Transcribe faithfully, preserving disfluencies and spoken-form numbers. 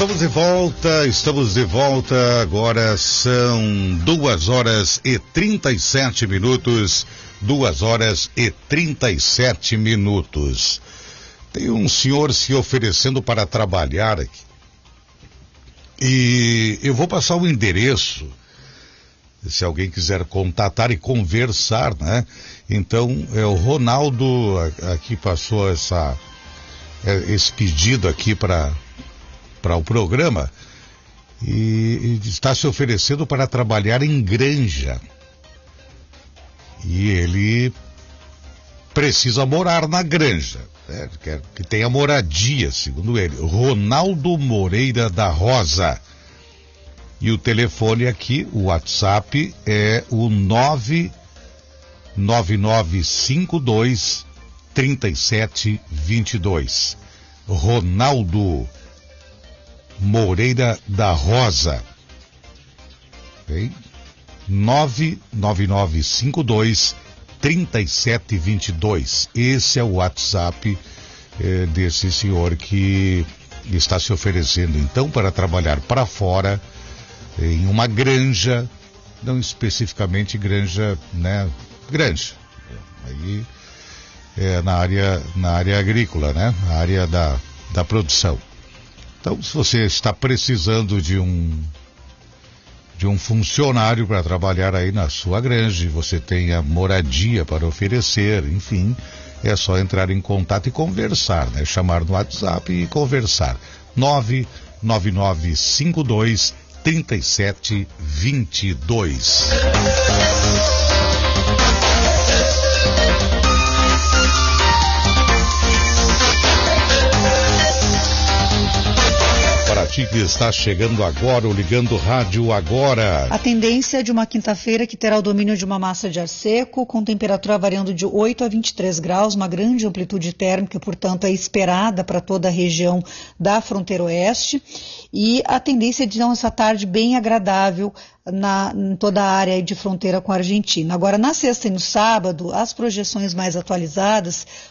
Estamos de volta, estamos de volta, agora são duas horas e trinta e sete minutos, duas horas e trinta e sete minutos. Tem um senhor se oferecendo para trabalhar aqui. E eu vou passar o endereço, se alguém quiser contatar e conversar, né? Então, é o Ronaldo aqui passou essa, esse pedido aqui para para o programa e, e está se oferecendo para trabalhar em granja. E ele precisa morar na granja, né? Quer que tenha moradia, segundo ele. Ronaldo Moreira da Rosa. E o telefone aqui, o WhatsApp, é o nove nove nove cinco dois, três sete dois dois. Ronaldo Moreira da Rosa. Okay? nove nove nove cinco dois, três sete dois dois. Esse é o WhatsApp eh, desse senhor que está se oferecendo, então, para trabalhar para fora, em uma granja, não especificamente granja, né? Granja. Aí, é, na área, na área agrícola, né? Na área da, da produção. Então, se você está precisando de um de um funcionário para trabalhar aí na sua granja, você tem a moradia para oferecer, enfim, é só entrar em contato e conversar, né? Chamar no WhatsApp e conversar. nove nove nove cinco dois, três sete dois dois. Para ti que está chegando agora ou ligando o rádio agora. A tendência é de uma quinta-feira que terá o domínio de uma massa de ar seco, com temperatura variando de oito a vinte e três graus, uma grande amplitude térmica, portanto, é esperada para toda a região da fronteira oeste. E a tendência é de então, essa tarde bem agradável na, em toda a área de fronteira com a Argentina. Agora, na sexta e no sábado, as projeções mais atualizadas